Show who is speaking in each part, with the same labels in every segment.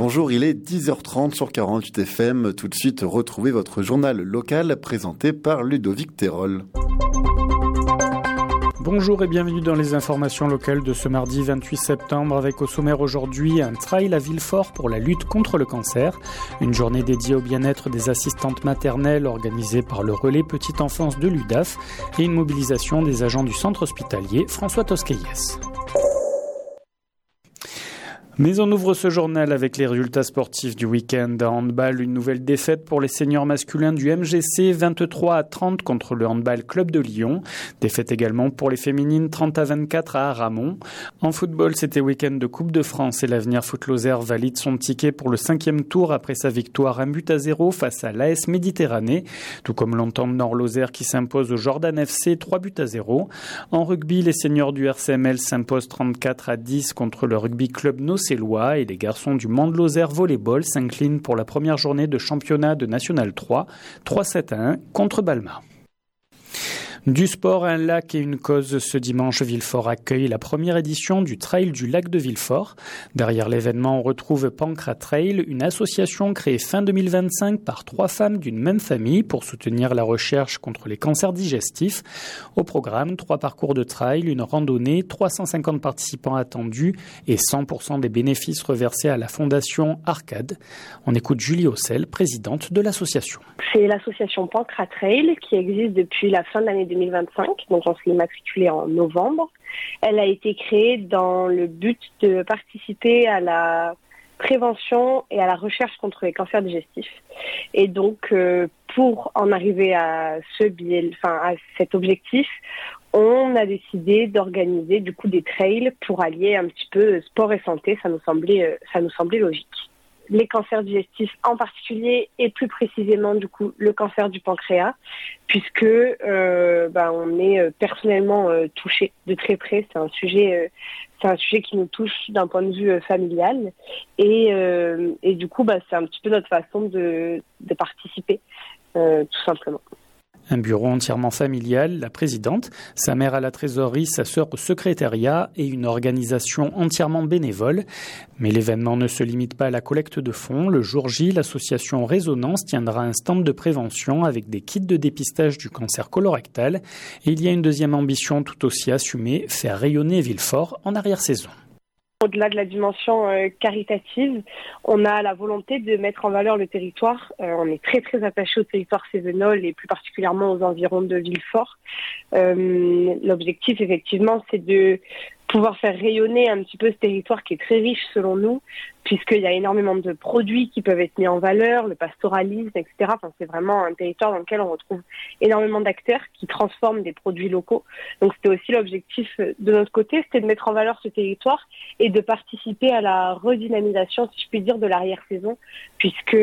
Speaker 1: Bonjour, il est 10h30 sur 48 FM. Tout de suite, retrouvez votre journal local présenté par Ludovic Terol.
Speaker 2: Bonjour et bienvenue dans les informations locales de ce mardi 28 septembre avec au sommaire aujourd'hui un trail à Villefort pour la lutte contre le cancer, une journée dédiée au bien-être des assistantes maternelles organisée par le relais Petite Enfance de l'UDAF et une mobilisation des agents du centre hospitalier François Tosquelles. Mais on ouvre ce journal avec les résultats sportifs du week-end. À handball, une nouvelle défaite pour les seniors masculins du MGC, 23-30 contre le Handball Club de Lyon. Défaite également pour les féminines, 30-24 à Aramon. En football, c'était week-end de Coupe de France et l'Avenir Foot Lozère valide son ticket pour le 5e tour après sa victoire 1-0 face à l'AS Méditerranée, tout comme l'Entente Nord-Lozère qui s'impose au Jordan FC 3-0. En rugby, les seniors du RCML s'imposent 34-10 contre le Rugby Club Nocélois et les garçons du Mande-Lozère Volleyball s'inclinent pour la première journée de championnat de National 3, 3-7-1 contre Balma. Du sport, un lac et une cause. Ce dimanche, Villefort accueille la première édition du Trail du lac de Villefort. Derrière l'événement, on retrouve Pancras Trail, une association créée fin 2025 par 3 femmes d'une même famille pour soutenir la recherche contre les cancers digestifs. Au programme, 3 parcours de trail, une randonnée, 350 participants attendus et 100% des bénéfices reversés à la fondation Arcade. On écoute Julie Ossel, présidente de l'association.
Speaker 3: C'est l'association Pancras Trail qui existe depuis la fin de l'année 2025, donc on s'est immatriculé en novembre. Elle a été créée dans le but de participer à la prévention et à la recherche contre les cancers digestifs. Et donc, pour en arriver à à cet objectif, on a décidé d'organiser du coup des trails pour allier un petit peu sport et santé. Ça nous semblait logique. Les cancers digestifs en particulier et plus précisément du coup le cancer du pancréas puisque on est personnellement touché de très près. C'est un sujet qui nous touche d'un point de vue familial et du coup c'est un petit peu notre façon de participer tout simplement.
Speaker 2: Un bureau entièrement familial, la présidente, sa mère à la trésorerie, sa sœur au secrétariat et une organisation entièrement bénévole. Mais l'événement ne se limite pas à la collecte de fonds. Le jour J, l'association Résonance tiendra un stand de prévention avec des kits de dépistage du cancer colorectal. Et il y a une deuxième ambition tout aussi assumée, faire rayonner Villefort en arrière-saison.
Speaker 3: Au-delà de la dimension caritative, on a la volonté de mettre en valeur le territoire. On est très très attaché au territoire cévenol et plus particulièrement aux environs de Villefort. L'objectif effectivement c'est de pouvoir faire rayonner un petit peu ce territoire qui est très riche selon nous, puisqu'il y a énormément de produits qui peuvent être mis en valeur, le pastoralisme, etc. C'est vraiment un territoire dans lequel on retrouve énormément d'acteurs qui transforment des produits locaux. Donc c'était aussi l'objectif de notre côté, c'était de mettre en valeur ce territoire et de participer à la redynamisation, si je puis dire, de l'arrière-saison, puisque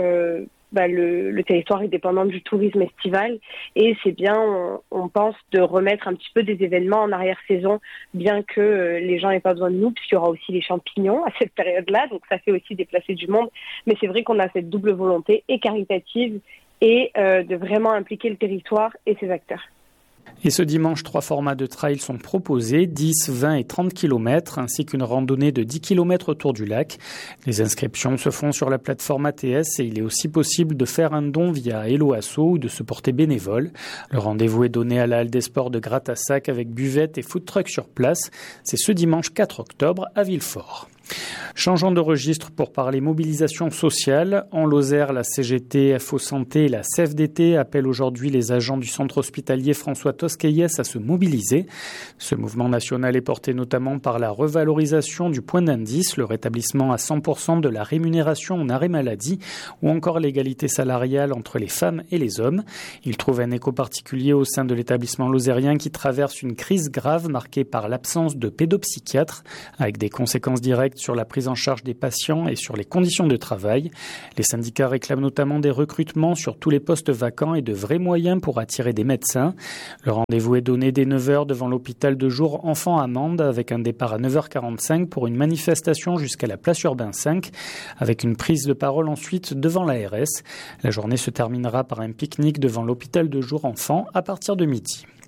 Speaker 3: le territoire est dépendant du tourisme estival et c'est bien, on pense, de remettre un petit peu des événements en arrière-saison, bien que les gens n'aient pas besoin de nous, puisqu'il y aura aussi les champignons à cette période-là, donc ça fait aussi déplacer du monde. Mais c'est vrai qu'on a cette double volonté, et caritative, et de vraiment impliquer le territoire et ses acteurs.
Speaker 2: Et ce dimanche, 3 formats de trail sont proposés, 10, 20 et 30 km, ainsi qu'une randonnée de 10 km autour du lac. Les inscriptions se font sur la plateforme ATS et il est aussi possible de faire un don via Hello Asso ou de se porter bénévole. Le rendez-vous est donné à la Halle des Sports de Gratassac avec buvette et food truck sur place. C'est ce dimanche 4 octobre à Villefort. Changeons de registre pour parler mobilisation sociale. En Lozère, la CGT, FO Santé et la CFDT appellent aujourd'hui les agents du centre hospitalier François Tosquelles à se mobiliser. Ce mouvement national est porté notamment par la revalorisation du point d'indice, le rétablissement à 100% de la rémunération en arrêt maladie ou encore l'égalité salariale entre les femmes et les hommes. Il trouve un écho particulier au sein de l'établissement lozérien qui traverse une crise grave marquée par l'absence de pédopsychiatres avec des conséquences directes sur la prise en charge des patients et sur les conditions de travail. Les syndicats réclament notamment des recrutements sur tous les postes vacants et de vrais moyens pour attirer des médecins. Le rendez-vous est donné dès 9h devant l'hôpital de jour Enfants à Mende avec un départ à 9h45 pour une manifestation jusqu'à la place Urbain 5 avec une prise de parole ensuite devant l'ARS. La journée se terminera par un pique-nique devant l'hôpital de jour Enfants à partir de midi.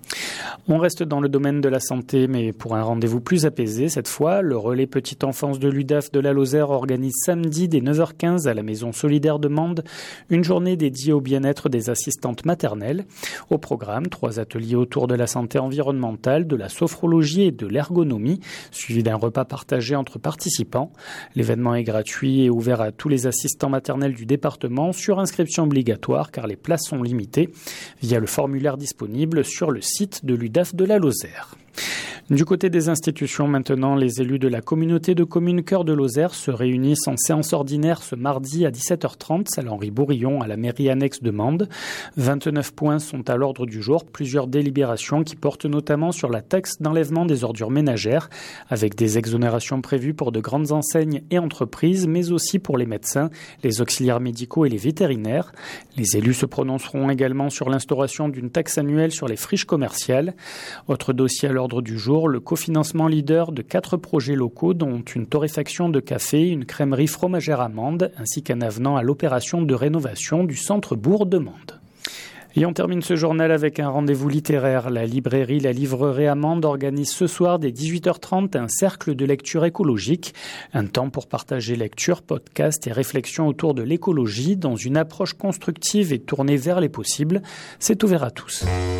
Speaker 2: On reste dans le domaine de la santé, mais pour un rendez-vous plus apaisé cette fois. Le relais Petite Enfance de l'UDAF de la Lozère organise samedi dès 9h15 à la Maison Solidaire de Mende une journée dédiée au bien-être des assistantes maternelles. Au programme, 3 ateliers autour de la santé environnementale, de la sophrologie et de l'ergonomie, suivis d'un repas partagé entre participants. L'événement est gratuit et ouvert à tous les assistants maternels du département sur inscription obligatoire car les places sont limitées via le formulaire disponible sur le site de l'UDAF de la Lozère. Du côté des institutions maintenant, les élus de la communauté de communes Cœur de Lozère se réunissent en séance ordinaire ce mardi à 17h30, salle Henri-Bourillon à la mairie annexe de Mende. 29 points sont à l'ordre du jour, plusieurs délibérations qui portent notamment sur la taxe d'enlèvement des ordures ménagères, avec des exonérations prévues pour de grandes enseignes et entreprises, mais aussi pour les médecins, les auxiliaires médicaux et les vétérinaires. Les élus se prononceront également sur l'instauration d'une taxe annuelle sur les friches commerciales. Autre dossier à l'ordre du jour, le cofinancement leader de 4 projets locaux dont une torréfaction de café, une crèmerie fromagère à Mende ainsi qu'un avenant à l'opération de rénovation du centre-bourg de Mende. Et on termine ce journal avec un rendez-vous littéraire. La librairie La Livrerie à Mende organise ce soir dès 18h30 un cercle de lecture écologique. Un temps pour partager lecture, podcasts et réflexions autour de l'écologie dans une approche constructive et tournée vers les possibles. C'est ouvert à tous.